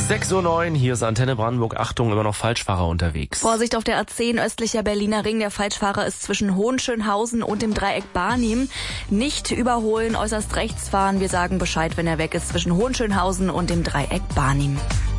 6:09 Uhr, hier ist Antenne Brandenburg. Achtung, immer noch Falschfahrer unterwegs. Vorsicht auf der A10 östlicher Berliner Ring. Der Falschfahrer ist zwischen Hohenschönhausen und dem Dreieck Barnim. Nicht überholen, äußerst rechts fahren. Wir sagen Bescheid, wenn er weg ist, zwischen Hohenschönhausen und dem Dreieck Barnim.